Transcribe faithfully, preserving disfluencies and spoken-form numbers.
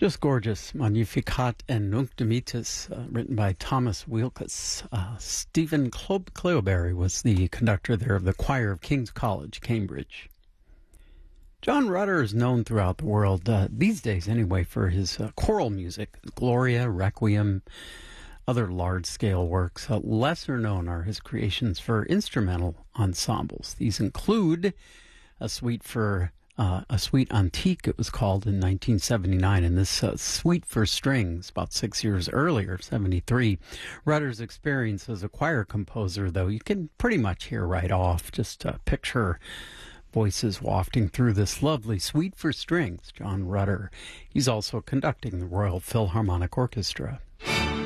Just gorgeous. Magnificat and Nunc Dimittis, uh, written by Thomas Weelkes. Uh, Stephen Clo- Cleobury was the conductor there of the choir of King's College, Cambridge. John Rutter is known throughout the world, uh, these days anyway, for his uh, choral music, Gloria, Requiem, other large-scale works. Uh, lesser known are his creations for instrumental ensembles. These include a suite for uh, a suite antique, it was called, in nineteen seventy-nine, and this uh, suite for strings about six years earlier, seventy-three. Rutter's experience as a choir composer, though, you can pretty much hear right off. Just uh, picture voices wafting through this lovely suite for strings, John Rutter. He's also conducting the Royal Philharmonic Orchestra.